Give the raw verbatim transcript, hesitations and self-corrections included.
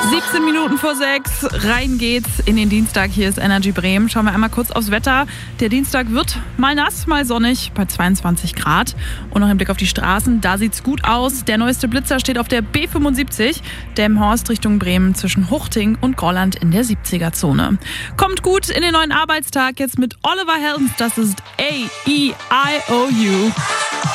siebzehn Minuten vor sechs, rein geht's in den Dienstag. Hier ist Energy Bremen. Schauen wir einmal kurz aufs Wetter. Der Dienstag wird mal nass, mal sonnig bei zweiundzwanzig Grad. Und noch im Blick auf die Straßen, da sieht's gut aus. Der neueste Blitzer steht auf der B fünfundsiebzig, Delmenhorst Richtung Bremen zwischen Huchting und Golland in der siebziger-Zone. Kommt gut in den neuen Arbeitstag jetzt mit Oliver Heldens. Das ist A E I O U.